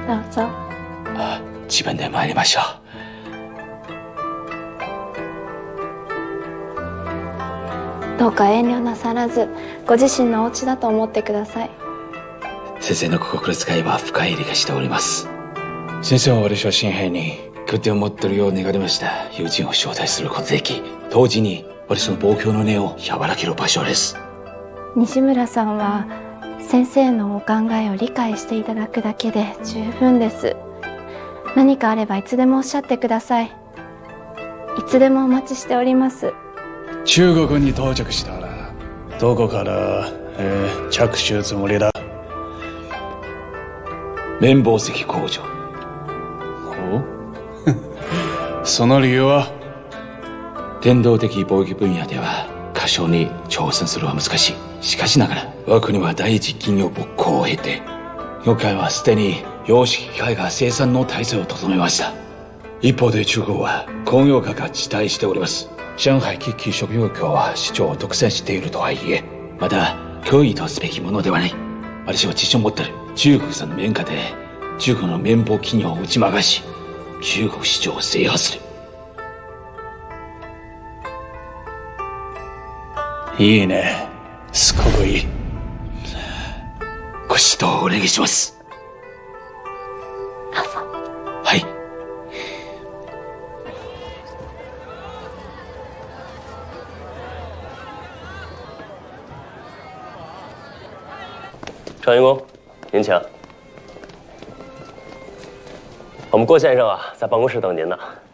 どうぞ。 自分で参りましょう。 どうか遠慮なさらず、ご自身のお家だと思ってください。 先生の心遣いは深い理解しております。先生は私は新兵に拠点を持っているよう願いました友人を招待することでき、同時に私の望郷の根を和らげる場所です。 西村さんは先生のお考えを理解していただくだけで十分です。何かあればいつでもおっしゃってください。いつでもお待ちしております。 中国に到着したらどこから、着手つもりだ？ 綿紡石工場。 おその理由は？ 伝統的貿易分野では過小に挑戦するは難しい。しかしながら我が国は第一企業勃興を経て、業界はすでに洋式機械が生産の体制を整えました。一方で中国は工業化が遅滞しております。上海機器職業業は市場を独占しているとはいえ、まだ脅威とすべきものではない。私は自信を持っている。中国産の綿花で中国の綿棒企業を打ち負かし、中国市場を制覇する。 いいね、すごくいい。 ご指導をお願いします。 どうぞ。 はい。 常员工，您请。我们郭先生啊，在办公室等您呢。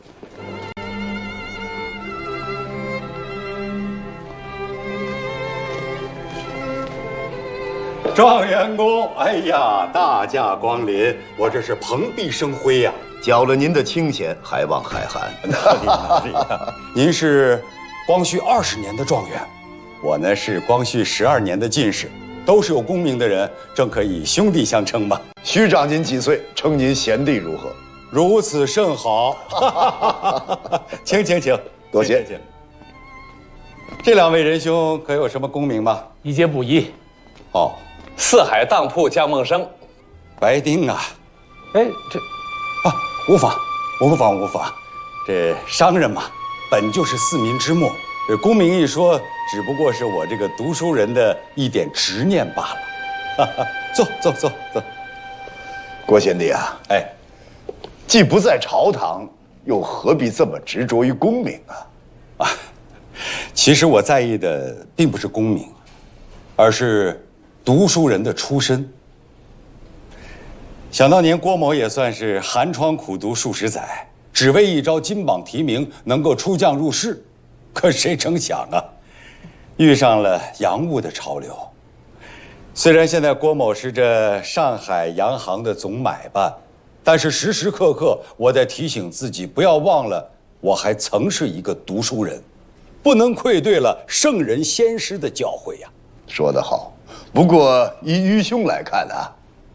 状元公，哎呀，大驾光临，我这是蓬荜生辉呀！ 交了您的清闲，还望海涵。 哪里呀？您是光绪20年的状元，我呢是光绪12年的进士，都是有功名的人，正可以兄弟相称嘛。 虚长您几岁，称您贤弟如何？ 如此甚好。请， 多谢。 请。这两位仁兄可有什么功名吗？ 一介布衣。 哦。 四海当铺江梦生， 白丁啊！ 哎，这无妨，这商人嘛，本就是四民之末，这功名一说，只不过是我这个读书人的一点执念罢了。坐。 郭贤弟啊， 哎， 既不在朝堂，又何必这么执着于功名啊？ 其实我在意的并不是功名，而是读书人的出身。想当年，郭某也算是寒窗苦读数十载，只为一朝金榜题名，能够出将入仕。可谁成想啊，遇上了洋务的潮流。虽然现在郭某是这上海洋行的总买办，但是时时刻刻我在提醒自己，不要忘了我还曾是一个读书人，不能愧对了圣人先师的教诲呀。 说得好。不过依愚兄来看啊，